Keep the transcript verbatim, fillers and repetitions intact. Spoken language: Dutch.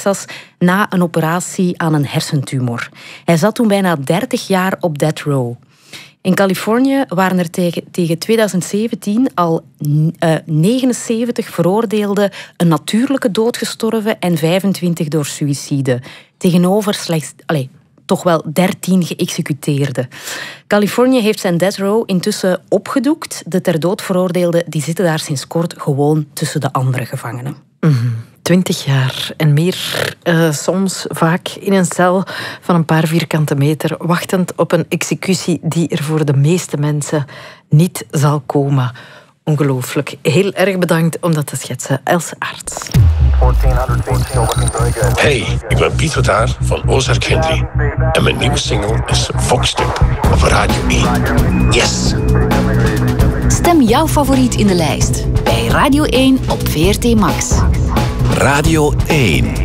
Texas na een operatie aan een hersentumor. Hij zat toen bijna dertig jaar op death row. In Californië waren er tegen, tegen twintig zeventien al uh, negenenzeventig veroordeelden een natuurlijke dood gestorven en vijfentwintig door suïcide. Tegenover slechts... Allez, toch wel dertien geëxecuteerden. Californië heeft zijn death row intussen opgedoekt. De ter dood veroordeelden die zitten daar sinds kort gewoon tussen de andere gevangenen. Mm-hmm. Twintig jaar en meer, uh, soms vaak in een cel van een paar vierkante meter, wachtend op een executie die er voor de meeste mensen niet zal komen. Ongelooflijk. Heel erg bedankt om dat te schetsen, Else Aerts. Hey, ik ben Piet Rotaar van Ozark Henry. En mijn nieuwe single is Foxtip op Radio één. Yes! Stem jouw favoriet in de lijst bij Radio één op V R T Max. Radio één.